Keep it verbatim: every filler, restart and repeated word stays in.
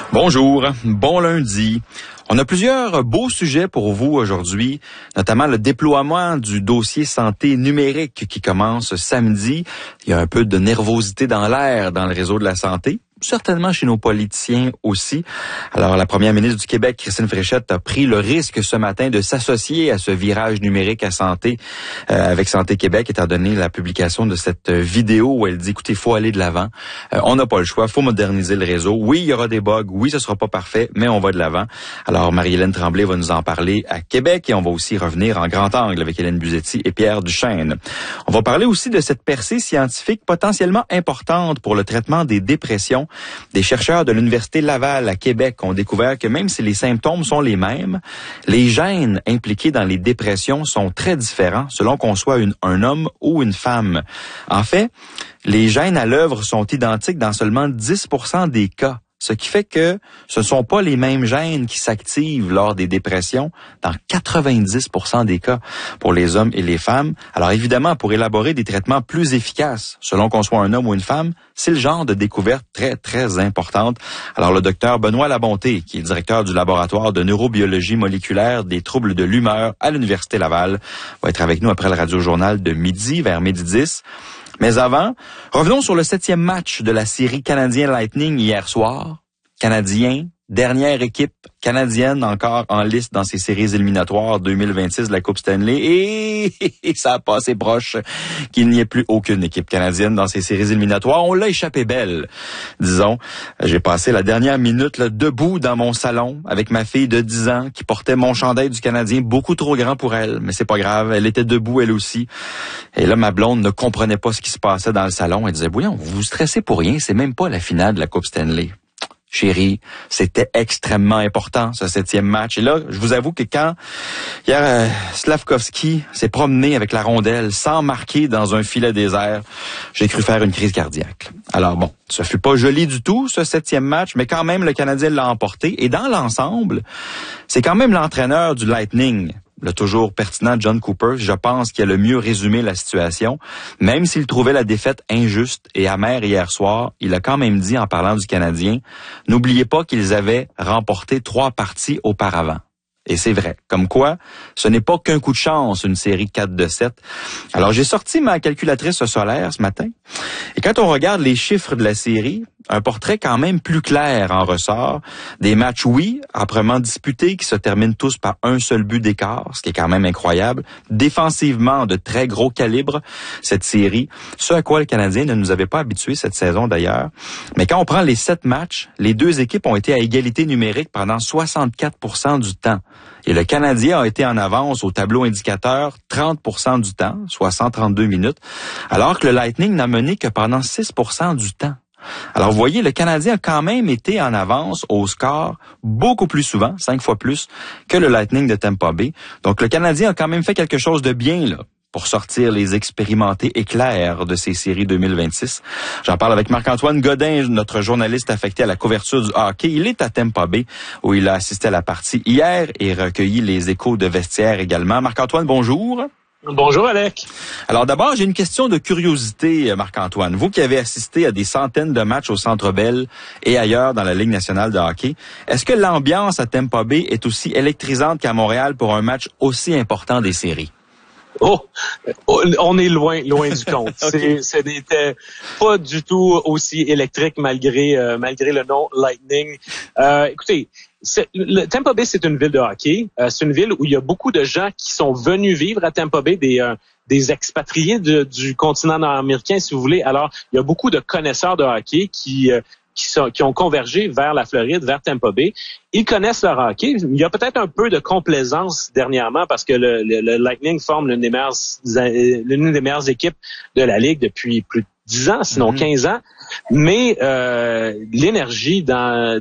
Bonjour, bon lundi. On a plusieurs beaux sujets pour vous aujourd'hui, notamment le déploiement du dossier santé numérique qui commence samedi. Il y a un peu de nervosité dans l'air dans le réseau de la santé. Certainement chez nos politiciens aussi. Alors, la première ministre du Québec, Christine Fréchette, a pris le risque ce matin de s'associer à ce virage numérique à santé euh, avec Santé Québec, étant donné la publication de cette vidéo où elle dit, écoutez, il faut aller de l'avant. Euh, on n'a pas le choix, il faut moderniser le réseau. Oui, il y aura des bugs, oui, ce sera pas parfait, mais on va de l'avant. Alors, Marie-Hélène Tremblay va nous en parler à Québec et on va aussi revenir en grand angle avec Hélène Buzetti et Pierre Duchesne. On va parler aussi de cette percée scientifique potentiellement importante pour le traitement des dépressions. Des chercheurs de l'Université Laval à Québec ont découvert que même si les symptômes sont les mêmes, les gènes impliqués dans les dépressions sont très différents selon qu'on soit une, un homme ou une femme. En fait, les gènes à l'œuvre sont identiques dans seulement dix pour cent des cas. Ce qui fait que ce ne sont pas les mêmes gènes qui s'activent lors des dépressions dans quatre-vingt-dix pour cent des cas pour les hommes et les femmes. Alors évidemment, pour élaborer des traitements plus efficaces, selon qu'on soit un homme ou une femme, c'est le genre de découverte très, très importante. Alors le docteur Benoît Labonté, qui est directeur du laboratoire de neurobiologie moléculaire des troubles de l'humeur à l'Université Laval, va être avec nous après le radio-journal de midi, vers midi dix. Mais avant, revenons sur le septième match de la série Canadien Lightning hier soir. Canadien, dernière équipe canadienne encore en liste dans ces séries éliminatoires deux mille vingt-six de la Coupe Stanley. Et, et ça a passé proche qu'il n'y ait plus aucune équipe canadienne dans ces séries éliminatoires. On l'a échappé belle, disons. J'ai passé la dernière minute là, debout dans mon salon avec ma fille de dix ans qui portait mon chandail du Canadien, beaucoup trop grand pour elle. Mais c'est pas grave, elle était debout elle aussi. Et là, ma blonde ne comprenait pas ce qui se passait dans le salon. Elle disait, voyons, vous vous stressez pour rien, c'est même pas la finale de la Coupe Stanley. Chérie, c'était extrêmement important, ce septième match. Et là, je vous avoue que quand hier, euh, Slavkovski s'est promené avec la rondelle sans marquer dans un filet désert, j'ai cru faire une crise cardiaque. Alors bon, ça fut pas joli du tout, ce septième match, mais quand même, le Canadien l'a emporté. Et dans l'ensemble, c'est quand même l'entraîneur du Lightning, le toujours pertinent John Cooper, je pense qu'il a le mieux résumé la situation. Même s'il trouvait la défaite injuste et amère hier soir, il a quand même dit en parlant du Canadien, n'oubliez pas qu'ils avaient remporté trois parties auparavant. Et c'est vrai. Comme quoi, ce n'est pas qu'un coup de chance, une série quatre de sept. Alors, j'ai sorti ma calculatrice solaire ce matin. Et quand on regarde les chiffres de la série, un portrait quand même plus clair en ressort. Des matchs, oui, âprement disputés, qui se terminent tous par un seul but d'écart, ce qui est quand même incroyable. Défensivement, de très gros calibre, cette série. Ce à quoi le Canadien ne nous avait pas habitués cette saison d'ailleurs. Mais quand on prend les sept matchs, les deux équipes ont été à égalité numérique pendant soixante-quatre pour cent du temps. Et le Canadien a été en avance au tableau indicateur trente pour cent du temps, soit cent trente-deux minutes, alors que le Lightning n'a mené que pendant six pour cent du temps. Alors, vous voyez, le Canadien a quand même été en avance au score beaucoup plus souvent, cinq fois plus, que le Lightning de Tampa Bay. Donc, le Canadien a quand même fait quelque chose de bien, là, pour sortir les expérimentés éclairs de ces séries deux mille vingt-six. J'en parle avec Marc-Antoine Godin, notre journaliste affecté à la couverture du hockey. Il est à Tampa Bay, où il a assisté à la partie hier et recueilli les échos de vestiaire également. Marc-Antoine, bonjour. Bonjour, Alec. Alors d'abord, j'ai une question de curiosité, Marc-Antoine. Vous qui avez assisté à des centaines de matchs au Centre Bell et ailleurs dans la Ligue nationale de hockey, est-ce que l'ambiance à Tampa Bay est aussi électrisante qu'à Montréal pour un match aussi important des séries? Oh, on est loin, loin du compte. Okay. C'est, ce n'était pas du tout aussi électrique malgré euh, malgré le nom Lightning. Euh, écoutez, c'est, le, Tampa Bay, c'est une ville de hockey. Euh, c'est une ville où il y a beaucoup de gens qui sont venus vivre à Tampa Bay, des euh, des expatriés de, du continent nord-américain, si vous voulez. Alors, il y a beaucoup de connaisseurs de hockey qui euh, Qui, sont, qui ont convergé vers la Floride, vers Tampa Bay. Ils connaissent leur hockey. Il y a peut-être un peu de complaisance dernièrement parce que le, le, le Lightning forme l'une des meilleures, l'une des meilleures équipes de la Ligue depuis plus de dix ans, sinon mm-hmm. quinze ans. Mais euh, l'énergie dans